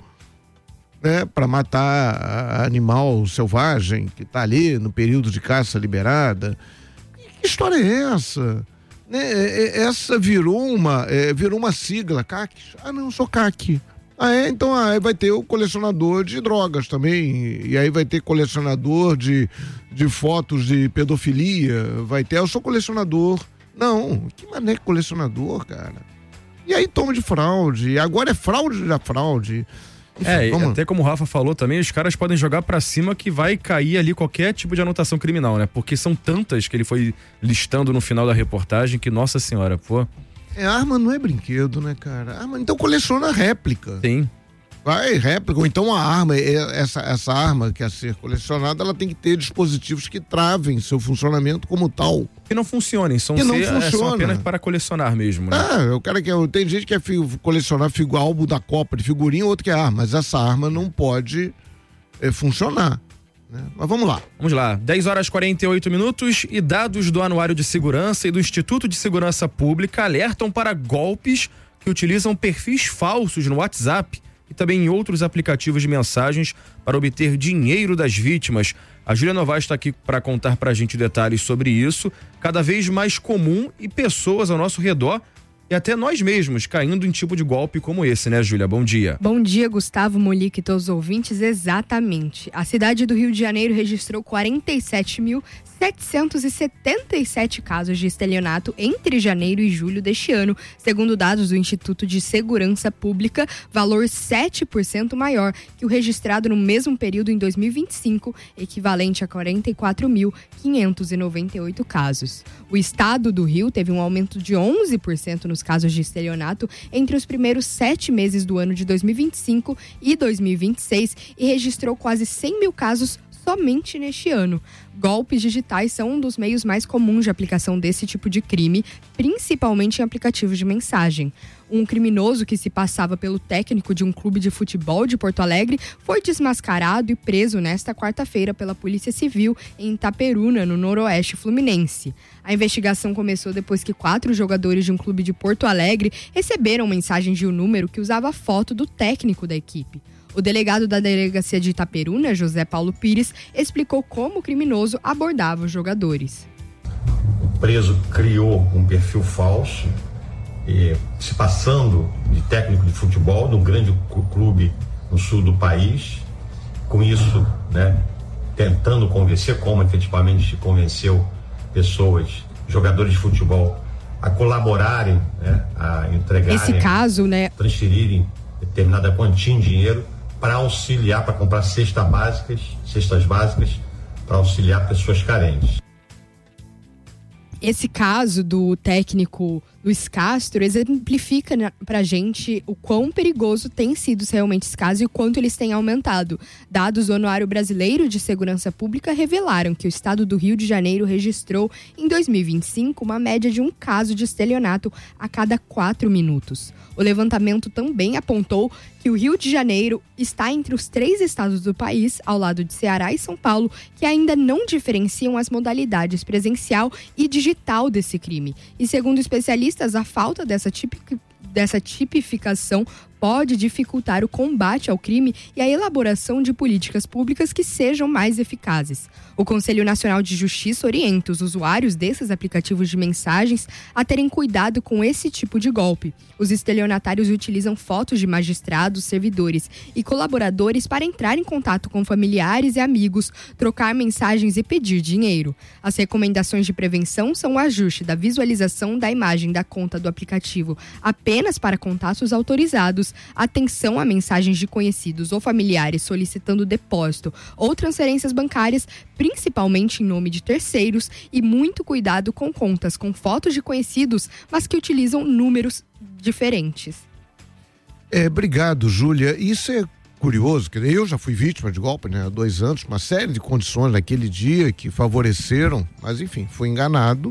né? Para matar animal selvagem que tá ali no período de caça liberada. Que história é essa? Né? Essa virou uma, é, virou uma sigla, C A C. Ah, não, eu sou C A C. Ah, é? Então aí vai ter o colecionador de drogas também, e aí vai ter colecionador de, de fotos de pedofilia, vai ter, eu sou colecionador. Não, que mané colecionador, cara? E aí toma de fraude, e agora é fraude da fraude. Enfim, é, vamos... até como o Rafa falou também, os caras podem jogar pra cima que vai cair ali qualquer tipo de anotação criminal, né? Porque são tantas que ele foi listando no final da reportagem que, nossa senhora, pô... É, arma não é brinquedo, né, cara? Arma, então coleciona réplica. Sim. Vai, réplica, ou então a arma, essa, essa arma que é a ser colecionada, ela tem que ter dispositivos que travem seu funcionamento como tal. Que não funcionem, são, que não ser, funciona. são apenas para colecionar mesmo, né? Ah, o cara que é, tem gente que quer colecionar figu, álbum da Copa de figurinha, outro que é arma, mas essa arma não pode é, funcionar. Né? Mas vamos lá. Vamos lá, dez horas e quarenta e oito minutos e dados do Anuário de Segurança e do Instituto de Segurança Pública alertam para golpes que utilizam perfis falsos no WhatsApp e também em outros aplicativos de mensagens para obter dinheiro das vítimas. A Júlia Novaes está aqui para contar para a gente detalhes sobre isso, cada vez mais comum e pessoas ao nosso redor e até nós mesmos caindo em tipo de golpe como esse, né, Júlia? Bom dia. Bom dia, Gustavo, Molique e todos os ouvintes. Exatamente. A cidade do Rio de Janeiro registrou quarenta e sete mil setecentos e setenta e sete casos de estelionato entre janeiro e julho deste ano, segundo dados do Instituto de Segurança Pública, valor sete por cento maior que o registrado no mesmo período em dois mil e vinte e cinco, equivalente a quarenta e quatro mil quinhentos e noventa e oito casos. O estado do Rio teve um aumento de onze por cento nos casos de estelionato entre os primeiros sete meses do ano de dois mil e vinte e cinco e dois mil e vinte e seis e registrou quase cem mil casos somente neste ano. Golpes digitais são um dos meios mais comuns de aplicação desse tipo de crime, principalmente em aplicativos de mensagem. Um criminoso que se passava pelo técnico de um clube de futebol de Porto Alegre foi desmascarado e preso nesta quarta-feira pela Polícia Civil em Itaperuna, no noroeste fluminense. A investigação começou depois que quatro jogadores de um clube de Porto Alegre receberam mensagem de um número que usava a foto do técnico da equipe. O delegado da delegacia de Itaperuna, José Paulo Pires, explicou como o criminoso abordava os jogadores. O preso criou um perfil falso, e, se passando de técnico de futebol de um grande clube no sul do país, com isso, né, tentando convencer, como efetivamente convenceu pessoas, jogadores de futebol, a colaborarem, né, a entregarem, Esse caso, né, transferirem determinada quantia em dinheiro para auxiliar, para comprar cestas básicas, cestas básicas para auxiliar pessoas carentes. Esse caso do técnico Luiz Castro exemplifica pra gente o quão perigoso tem sido realmente esse caso e o quanto eles têm aumentado. Dados do Anuário Brasileiro de Segurança Pública revelaram que o estado do Rio de Janeiro registrou em dois mil e vinte e cinco uma média de um caso de estelionato a cada quatro minutos. O levantamento também apontou que o Rio de Janeiro está entre os três estados do país, ao lado de Ceará e São Paulo, que ainda não diferenciam as modalidades presencial e digital desse crime. E segundo especialistas, a falta dessa, tipic, dessa tipificação pode dificultar o combate ao crime e a elaboração de políticas públicas que sejam mais eficazes. O Conselho Nacional de Justiça orienta os usuários desses aplicativos de mensagens a terem cuidado com esse tipo de golpe. Os estelionatários utilizam fotos de magistrados, servidores e colaboradores para entrar em contato com familiares e amigos, trocar mensagens e pedir dinheiro. As recomendações de prevenção são o ajuste da visualização da imagem da conta do aplicativo apenas para contatos autorizados, atenção a mensagens de conhecidos ou familiares solicitando depósito ou transferências bancárias, principalmente em nome de terceiros, e muito cuidado com contas com fotos de conhecidos, mas que utilizam números diferentes. É, obrigado, Júlia. Isso é curioso, que eu já fui vítima de golpe, né, há dois anos, uma série de condições naquele dia que favoreceram, mas enfim, fui enganado.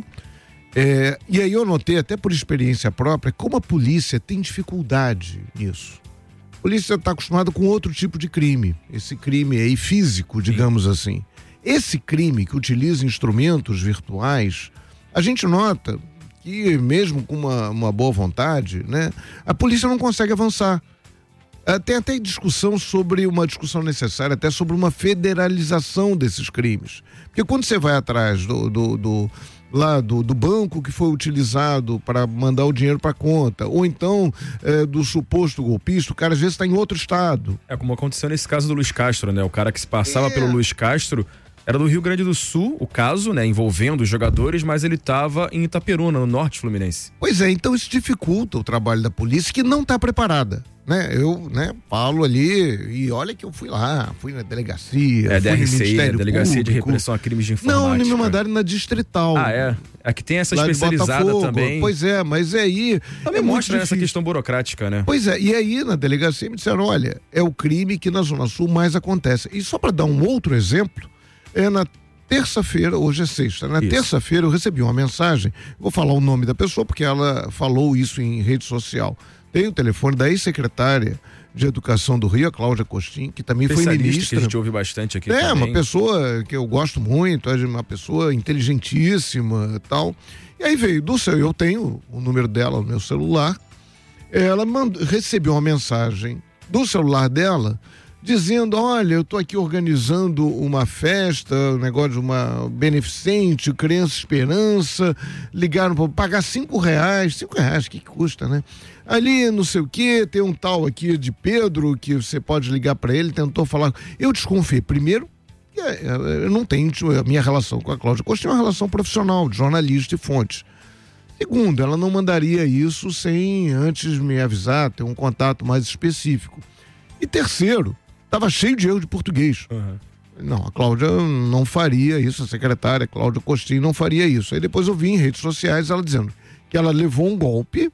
É, e aí eu notei, até por experiência própria, como a polícia tem dificuldade nisso. A polícia está acostumada com outro tipo de crime, esse crime aí físico, digamos assim. Esse crime que utiliza instrumentos virtuais, a gente nota que mesmo com uma, uma boa vontade, né, a polícia não consegue avançar. Uh, tem até discussão sobre uma discussão necessária, até sobre uma federalização desses crimes. Porque quando você vai atrás do, do, do lá do, do banco que foi utilizado para mandar o dinheiro para conta, ou então é, do suposto golpista, o cara às vezes está em outro estado. É como aconteceu nesse caso do Luiz Castro, né? O cara que se passava é. pelo Luiz Castro Era do Rio Grande do Sul, o caso, né, envolvendo os jogadores, mas ele estava em Itaperuna, no norte fluminense. Pois é, então isso dificulta o trabalho da polícia, que não está preparada, né? Eu, né, falo ali, e olha que eu fui lá, fui na delegacia, É, fui D no R C I, Ministério a Delegacia Público. de Repressão a Crimes de Informática. Não, eles me mandaram na Distrital. Ah, é? Aqui tem essa Lá de especializada Botafogo. também. Pois é, mas é aí... Também é muito mostra essa difícil. questão burocrática, né? Pois é, e aí na delegacia me disseram, olha, é o crime que na Zona Sul mais acontece. E só para dar um outro exemplo, é na terça-feira, hoje é sexta, na terça-feira eu recebi uma mensagem, vou falar o nome da pessoa porque ela falou isso em rede social. Tem o telefone da ex-secretária de Educação do Rio, a Cláudia Costin, que também foi ministra. Que a gente ouve bastante aqui É, também. uma pessoa que eu gosto muito, é uma pessoa inteligentíssima e tal. E aí veio do seu, eu tenho o número dela no meu celular, ela mandou, recebeu uma mensagem do celular dela dizendo, olha, eu tô aqui organizando uma festa, um negócio de uma beneficente, Criança Esperança, ligaram para pagar cinco reais, cinco reais, que, que custa, né? Ali, não sei o que, tem um tal aqui de Pedro, que você pode ligar para ele, tentou falar, eu desconfiei, primeiro, que eu não tenho, a minha relação com a Cláudia Costa é uma relação profissional, de jornalista e fontes. Segundo, ela não mandaria isso sem antes me avisar, ter um contato mais específico. E terceiro, estava cheio de erro de português. Uhum. Não, a Cláudia não faria isso, a secretária Cláudia Costin não faria isso. Aí depois eu vi em redes sociais ela dizendo que ela levou um golpe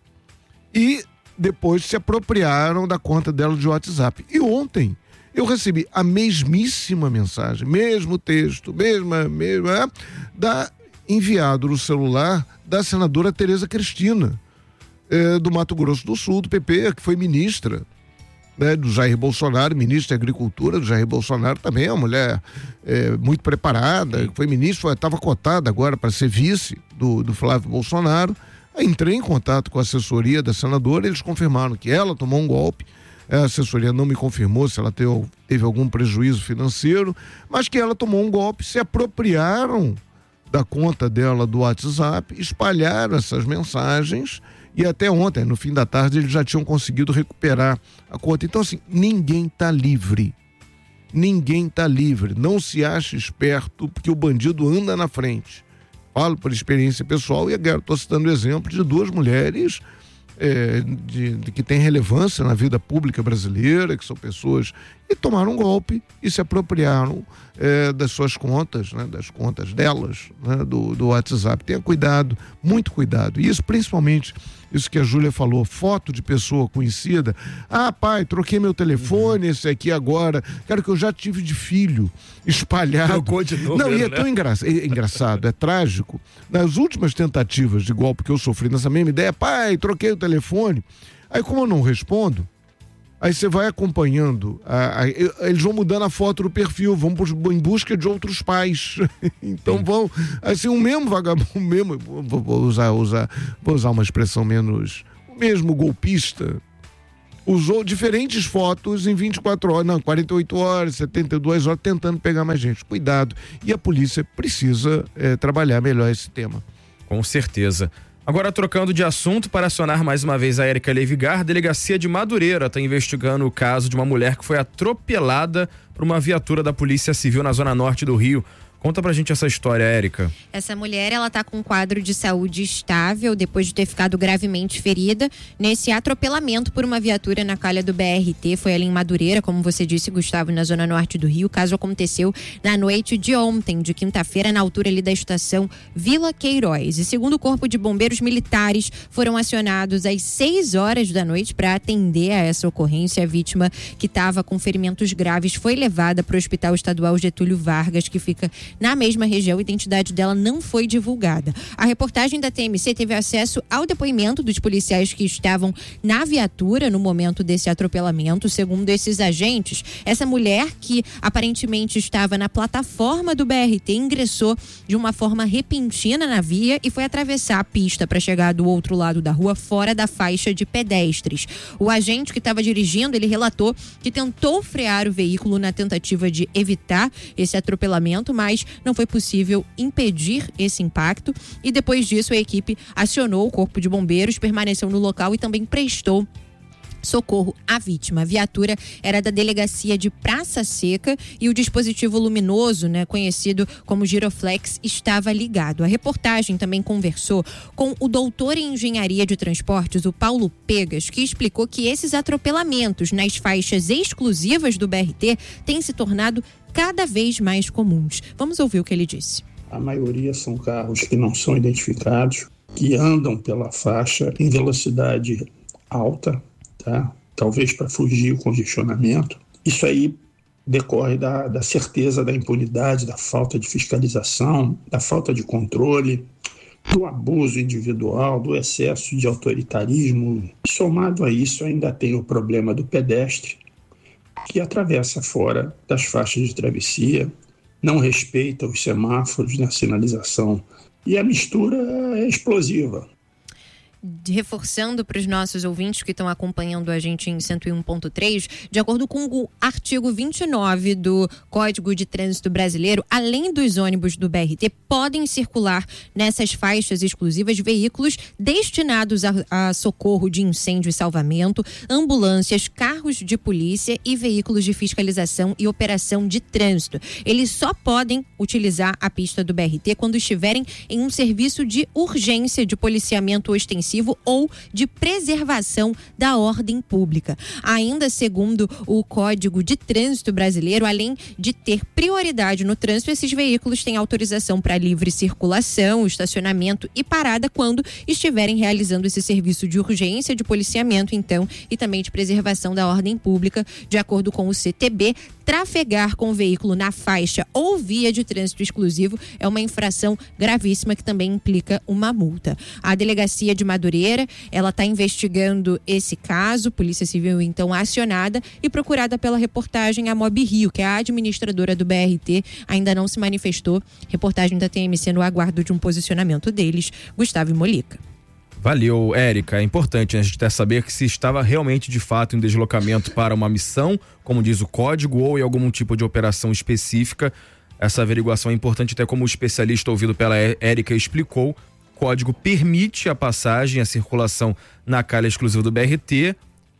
e depois se apropriaram da conta dela de WhatsApp. E ontem eu recebi a mesmíssima mensagem, mesmo texto, mesma, mesma, da enviado no celular da senadora Tereza Cristina, eh, do Mato Grosso do Sul, do P P, que foi ministra, né, do Jair Bolsonaro, ministra da Agricultura do Jair Bolsonaro, também é uma mulher é, muito preparada, foi ministra, estava cotada agora para ser vice do, do Flávio Bolsonaro. Aí entrei em contato com a assessoria da senadora, eles confirmaram que ela tomou um golpe, a assessoria não me confirmou se ela teve, teve algum prejuízo financeiro, mas que ela tomou um golpe, se apropriaram da conta dela do WhatsApp, espalharam essas mensagens. E até ontem, no fim da tarde, eles já tinham conseguido recuperar a conta. Então, assim, ninguém está livre. Ninguém está livre. Não se acha esperto, porque o bandido anda na frente. Falo por experiência pessoal e agora estou citando o exemplo de duas mulheres é, de, de que têm relevância na vida pública brasileira, que são pessoas que tomaram um golpe e se apropriaram é, das suas contas, né, das contas delas, né, do, do WhatsApp. Tenha cuidado, muito cuidado. E isso principalmente, isso que a Júlia falou, foto de pessoa conhecida. Ah, pai, troquei meu telefone, esse aqui agora. Cara, que eu já tive de filho espalhado. Trocou de novo. Não, e é né? tão engra... é engraçado, é trágico. Nas últimas tentativas de golpe que eu sofri nessa mesma ideia, pai, troquei o telefone. Aí, como eu não respondo, aí você vai acompanhando, a, a, eles vão mudando a foto do perfil, vão por, em busca de outros pais. Então Sim. vão, assim, o mesmo vagabundo, o mesmo, vou, vou, usar, usar, vou usar uma expressão menos, o mesmo golpista, usou diferentes fotos em vinte e quatro horas, não, quarenta e oito horas, setenta e duas horas, tentando pegar mais gente. Cuidado. E a polícia precisa é, trabalhar melhor esse tema. Com certeza. Agora, trocando de assunto, para acionar mais uma vez a Érica Levigar, a Delegacia de Madureira está investigando o caso de uma mulher que foi atropelada por uma viatura da Polícia Civil na Zona Norte do Rio. Conta pra gente essa história, Érica. Essa mulher, ela tá com um quadro de saúde estável depois de ter ficado gravemente ferida nesse atropelamento por uma viatura na calha do B R T. Foi ali em Madureira, como você disse, Gustavo, na Zona Norte do Rio. O caso aconteceu na noite de ontem, de quinta-feira, na altura ali da estação Vila Queiroz. E segundo o Corpo de Bombeiros Militares, foram acionados às seis horas da noite para atender a essa ocorrência. A vítima, que estava com ferimentos graves, foi levada para o Hospital Estadual Getúlio Vargas, que fica na mesma região. A identidade dela não foi divulgada. A reportagem da T M C teve acesso ao depoimento dos policiais que estavam na viatura no momento desse atropelamento. Segundo esses agentes, essa mulher, que aparentemente estava na plataforma do B R T, ingressou de uma forma repentina na via e foi atravessar a pista para chegar do outro lado da rua, fora da faixa de pedestres. O agente que estava dirigindo, ele relatou que tentou frear o veículo na tentativa de evitar esse atropelamento, mas não foi possível impedir esse impacto, e depois disso a equipe acionou o Corpo de Bombeiros, permaneceu no local e também prestou socorro à vítima. A viatura era da delegacia de Praça Seca e o dispositivo luminoso, né, conhecido como giroflex, estava ligado. A reportagem também conversou com o doutor em engenharia de transportes, o Paulo Pegas, que explicou que esses atropelamentos nas faixas exclusivas do B R T têm se tornado cada vez mais comuns. Vamos ouvir o que ele disse. A maioria são carros que não são identificados, que andam pela faixa em velocidade alta, tá? Talvez para fugir o congestionamento. Isso aí decorre da, da certeza da impunidade, da falta de fiscalização, da falta de controle, do abuso individual, do excesso de autoritarismo. Somado a isso, ainda tem o problema do pedestre, que atravessa fora das faixas de travessia, não respeita os semáforos na sinalização e a mistura é explosiva. Reforçando para os nossos ouvintes que estão acompanhando a gente em cento e um ponto três, de acordo com o artigo vinte e nove do Código de Trânsito Brasileiro, além dos ônibus do B R T, podem circular nessas faixas exclusivas veículos destinados a, a socorro de incêndio e salvamento, ambulâncias, carros de polícia e veículos de fiscalização e operação de trânsito. Eles só podem utilizar a pista do B R T quando estiverem em um serviço de urgência de policiamento ostensivo ou de preservação da ordem pública. Ainda segundo o Código de Trânsito Brasileiro, além de ter prioridade no trânsito, esses veículos têm autorização para livre circulação, estacionamento e parada quando estiverem realizando esse serviço de urgência de policiamento, então, e também de preservação da ordem pública. De acordo com o C T B, trafegar com o veículo na faixa ou via de trânsito exclusivo é uma infração gravíssima que também implica uma multa. A delegacia de Madureira, ela está investigando esse caso, Polícia Civil então acionada e procurada pela reportagem a Mob Rio, que é a administradora do B R T, ainda não se manifestou. Reportagem da T M C no aguardo de um posicionamento deles. Gustavo e Molica. Valeu, Érica. É importante a gente até saber que se estava realmente de fato em deslocamento para uma missão, como diz o código, ou em algum tipo de operação específica. Essa averiguação é importante, até como o especialista ouvido pela Érica explicou. O código permite a passagem, a circulação na calha exclusiva do B R T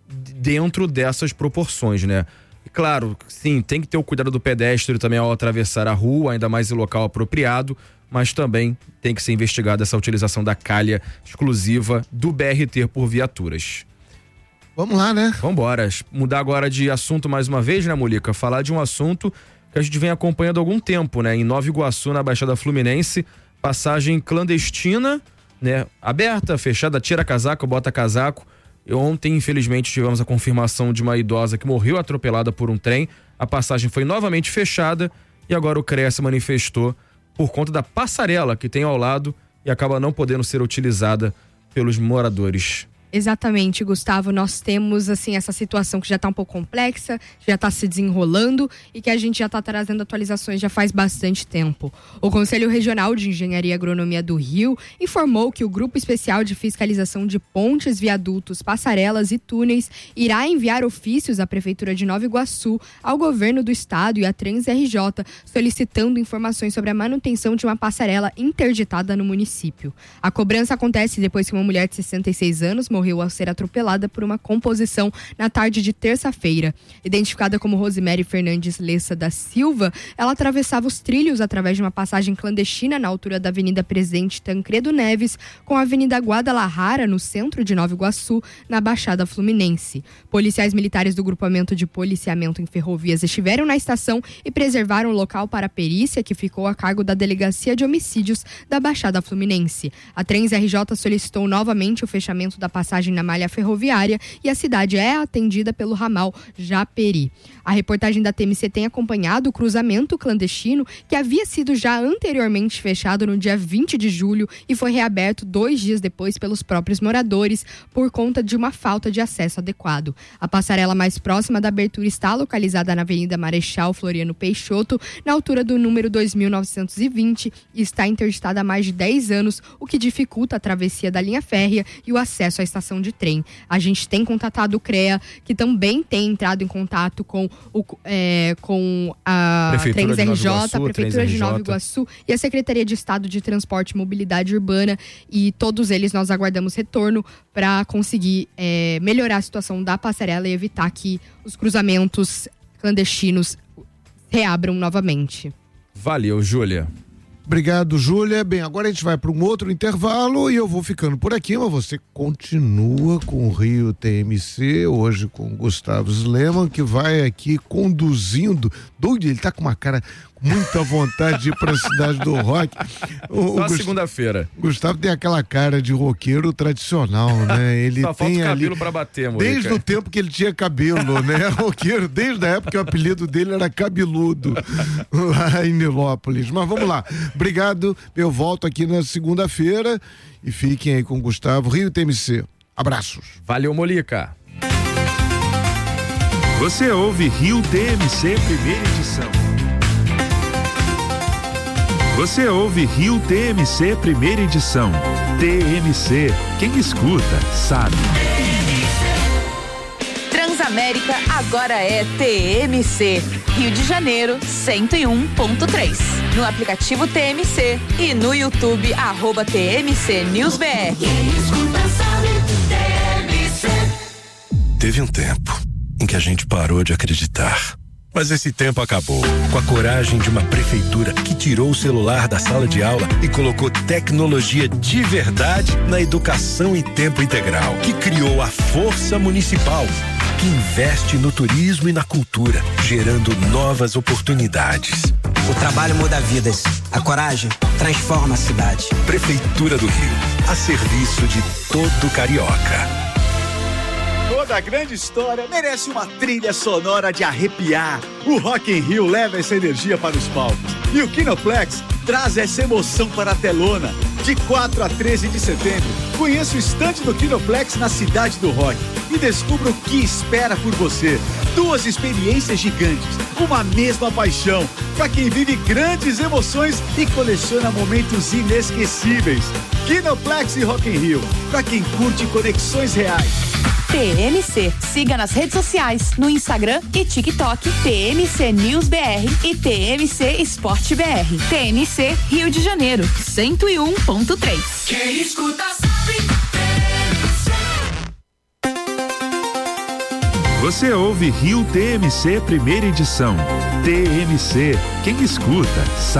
dentro dessas proporções, né? E claro, sim, tem que ter o cuidado do pedestre também ao atravessar a rua, ainda mais em local apropriado, mas também tem que ser investigada essa utilização da calha exclusiva do B R T por viaturas. Vamos lá, né? Vamos embora. Mudar agora de assunto mais uma vez, né, Molica? Falar de um assunto que a gente vem acompanhando há algum tempo, né? Em Nova Iguaçu, na Baixada Fluminense, passagem clandestina, né? Aberta, fechada, tira casaco, bota casaco. E ontem, infelizmente, tivemos a confirmação de uma idosa que morreu atropelada por um trem. A passagem foi novamente fechada e agora o CREA se manifestou por conta da passarela que tem ao lado e acaba não podendo ser utilizada pelos moradores. Exatamente, Gustavo, nós temos assim essa situação que já está um pouco complexa, já está se desenrolando e que a gente já está trazendo atualizações já faz bastante tempo. O Conselho Regional de Engenharia e Agronomia do Rio informou que o Grupo Especial de Fiscalização de Pontes, Viadutos, Passarelas e Túneis irá enviar ofícios à Prefeitura de Nova Iguaçu, ao Governo do Estado e à Trans R J, solicitando informações sobre a manutenção de uma passarela interditada no município. A cobrança acontece depois que uma mulher de sessenta e seis anos morreu morreu ao ser atropelada por uma composição na tarde de terça-feira. Identificada como Rosemary Fernandes Lessa da Silva, ela atravessava os trilhos através de uma passagem clandestina na altura da Avenida Presidente Tancredo Neves com a Avenida Guadalajara, no centro de Nova Iguaçu, na Baixada Fluminense. Policiais militares do Grupamento de Policiamento em Ferrovias estiveram na estação e preservaram o local para a perícia, que ficou a cargo da Delegacia de Homicídios da Baixada Fluminense. A Trans R J solicitou novamente o fechamento da passagem na malha ferroviária e a cidade é atendida pelo ramal Japeri. A reportagem da T M C tem acompanhado o cruzamento clandestino que havia sido já anteriormente fechado no dia vinte de julho e foi reaberto dois dias depois pelos próprios moradores por conta de uma falta de acesso adequado. A passarela mais próxima da abertura está localizada na Avenida Marechal Floriano Peixoto, na altura do número dois mil novecentos e vinte, e está interditada há mais de dez anos, o que dificulta a travessia da linha férrea e o acesso à estação estação de trem. A gente tem contatado o CREA, que também tem entrado em contato com, o, é, com a Trens R J, a Prefeitura de Nova Iguaçu e a Secretaria de Estado de Transporte e Mobilidade Urbana, e todos eles nós aguardamos retorno para conseguir é, melhorar a situação da passarela e evitar que os cruzamentos clandestinos reabram novamente. Valeu, Júlia. Obrigado, Júlia. Bem, agora a gente vai para um outro intervalo e eu vou ficando por aqui, mas você continua com o Rio T M C, hoje com o Gustavo Sleman, que vai aqui conduzindo. Doido, ele tá com uma cara, com muita vontade de ir para a cidade do rock. O, Só segunda-feira. Gustavo tem aquela cara de roqueiro tradicional, né? Ele Só tem falta o cabelo ali, para bater, Morica. desde o tempo que ele tinha cabelo, né? Roqueiro, desde a época que o apelido dele era Cabeludo, lá em Nilópolis. Mas vamos lá. Obrigado, eu volto aqui na segunda-feira e fiquem aí com o Gustavo, Rio T M C. Abraços. Valeu, Molica. Você ouve Rio T M C primeira edição. Você ouve Rio T M C primeira edição. T M C, quem escuta sabe. Transamérica agora é T M C. Rio de Janeiro, cento e um ponto três. No aplicativo T M C e no YouTube, arroba T M C News B R. Quem escuta sabe, T M C. Teve um tempo em que a gente parou de acreditar. Mas esse tempo acabou, com a coragem de uma prefeitura que tirou o celular da sala de aula e colocou tecnologia de verdade na educação em tempo integral, que criou a Força Municipal, que investe no turismo e na cultura, gerando novas oportunidades. O trabalho muda vidas, a coragem transforma a cidade. Prefeitura do Rio, a serviço de todo carioca. Toda grande história merece uma trilha sonora de arrepiar. O Rock in Rio leva essa energia para os palcos. E o Kinoplex traz essa emoção para a telona. De quatro a treze de setembro, conheça o estande do Kinoplex na Cidade do Rock e descubra o que espera por você. Duas experiências gigantes, uma mesma paixão, para quem vive grandes emoções e coleciona momentos inesquecíveis. Kinoplex e Rock in Rio, para quem curte conexões reais. T M C. Siga nas redes sociais, no Instagram e TikTok, T M C News B R e T M C Esporte B R. T M C Rio de Janeiro, cento e um ponto três. Quem escuta sabe, T M C. Você ouve Rio T M C primeira edição. T M C, quem escuta sabe.